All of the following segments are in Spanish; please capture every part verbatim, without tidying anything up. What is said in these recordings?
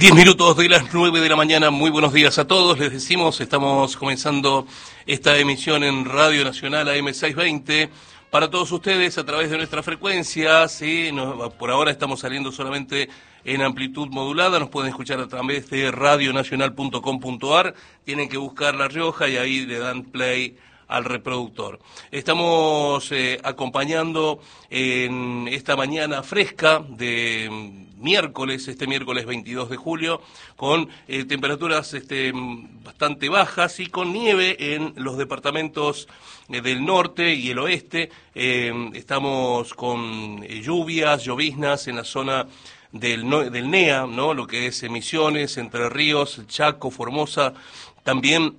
Diez minutos de las nueve de la mañana, muy buenos días a todos, les decimos, estamos comenzando esta emisión en Radio Nacional A M seiscientos veinte, para todos ustedes a través de nuestra frecuencia, ¿sí? Nos, por ahora estamos saliendo solamente en amplitud modulada, nos pueden escuchar a través de radio nacional punto com punto a r, tienen que buscar La Rioja y ahí le dan play al reproductor. Estamos eh, acompañando en esta mañana fresca de miércoles, este miércoles veintidós de julio, con eh, temperaturas este, bastante bajas y con nieve en los departamentos eh, del norte y el oeste. Eh, estamos con eh, lluvias, lloviznas en la zona del, no, del N E A, ¿no? Lo que es Misiones, Entre Ríos, Chaco, Formosa, también.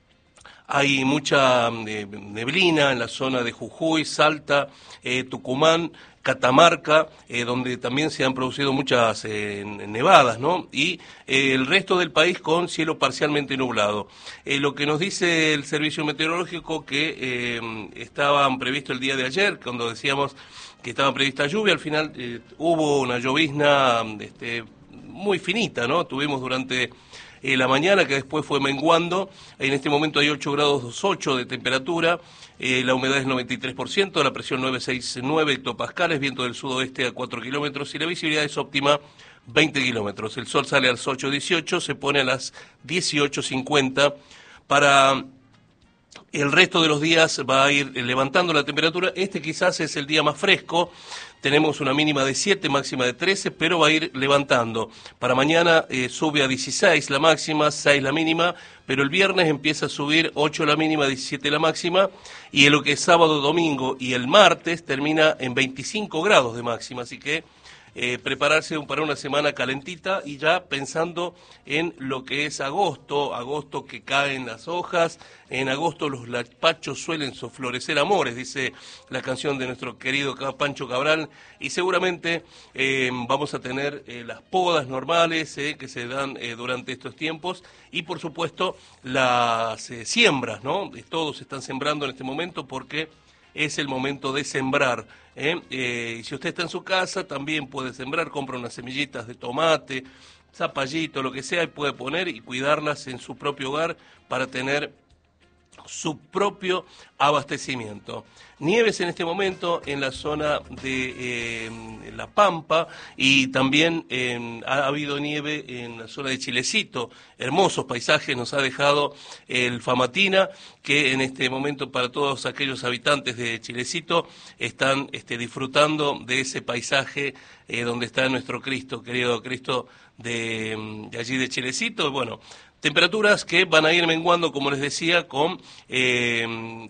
Hay mucha eh, neblina en la zona de Jujuy, Salta, eh, Tucumán, Catamarca, eh, donde también se han producido muchas eh, nevadas, ¿no? Y eh, el resto del país con cielo parcialmente nublado. Eh, lo que nos dice el servicio meteorológico que eh, estaban previsto el día de ayer, cuando decíamos que estaba prevista lluvia, al final eh, hubo una llovizna este, muy finita, ¿no? Tuvimos durante Eh, la mañana, que después fue menguando. En este momento hay ocho grados ocho de temperatura, eh, la humedad es noventa y tres por ciento, la presión novecientos sesenta y nueve hectopascales, viento del sudoeste a cuatro kilómetros y la visibilidad es óptima veinte kilómetros. El sol sale a las ocho dieciocho, se pone a las dieciocho cincuenta. Para el resto de los días va a ir levantando la temperatura. Este quizás es el día más fresco. Tenemos una mínima de siete, máxima de trece, pero va a ir levantando. Para mañana eh, sube a dieciséis la máxima, seis la mínima, pero el viernes empieza a subir ocho la mínima, diecisiete la máxima, y en lo que es sábado, domingo y el martes termina en veinticinco grados de máxima, así que Eh, prepararse para una semana calentita y ya pensando en lo que es agosto, agosto que caen las hojas, en agosto los lapachos suelen florecer amores, dice la canción de nuestro querido Pancho Cabral, y seguramente eh, vamos a tener eh, las podas normales eh, que se dan eh, durante estos tiempos y por supuesto las eh, siembras, ¿no? Todos están sembrando en este momento porque es el momento de sembrar. ¿eh? Eh, si usted está en su casa, también puede sembrar, compra unas semillitas de tomate, zapallito, lo que sea, y puede poner y cuidarlas en su propio hogar para tener su propio abastecimiento. Nieves en este momento en la zona de eh, La Pampa y también eh, ha habido nieve en la zona de Chilecito. Hermosos paisajes nos ha dejado el Famatina, que en este momento para todos aquellos habitantes de Chilecito están este, disfrutando de ese paisaje eh, donde está nuestro Cristo, querido Cristo de, de allí de Chilecito. Bueno, temperaturas que van a ir menguando, como les decía, con eh,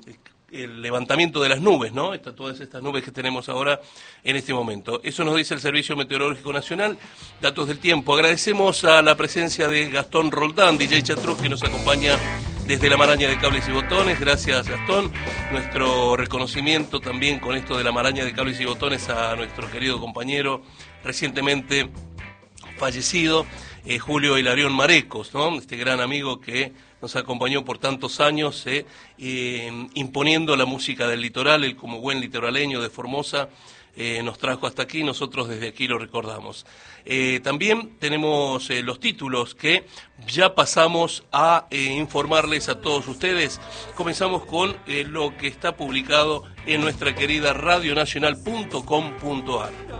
el levantamiento de las nubes, ¿no? Está, todas estas nubes que tenemos ahora en este momento. Eso nos dice el Servicio Meteorológico Nacional. Datos del tiempo. Agradecemos a la presencia de Gastón Roldán, D J Chatruz, que nos acompaña desde la maraña de cables y botones. Gracias, Gastón. Nuestro reconocimiento también con esto de la maraña de cables y botones a nuestro querido compañero recientemente fallecido, eh, Julio Hilarión Marecos, ¿no? Este gran amigo que nos acompañó por tantos años, eh, eh, imponiendo la música del litoral. Él, como buen litoraleño de Formosa, eh, nos trajo hasta aquí, nosotros desde aquí lo recordamos. Eh, también tenemos eh, los títulos que ya pasamos a eh, informarles a todos ustedes. Comenzamos con eh, lo que está publicado en nuestra querida radio nacional punto com punto a r.